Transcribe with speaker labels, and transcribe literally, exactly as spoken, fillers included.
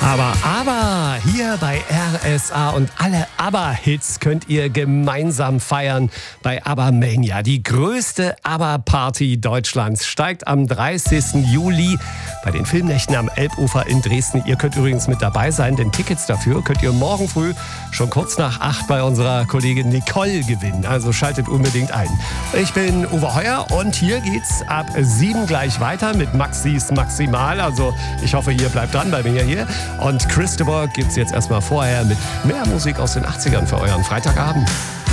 Speaker 1: Aber, aber, hier bei R S A und alle ABBA-Hits könnt ihr gemeinsam feiern bei ABBA-Mania. Die größte ABBA-Party Deutschlands steigt am dreißigsten Juli bei den Filmnächten am Elbufer in Dresden. Ihr könnt übrigens mit dabei sein, denn Tickets dafür könnt ihr morgen früh schon kurz nach acht bei unserer Kollegin Nicole gewinnen. Also schaltet unbedingt ein. Ich bin Uwe Heuer und hier geht's ab sieben gleich weiter mit Maxis Maximal. Also ich hoffe, ihr bleibt dran bei mir hier. Und Christopher gibt's jetzt erstmal vorher mit mehr Musik aus den achtzigern für euren Freitagabend.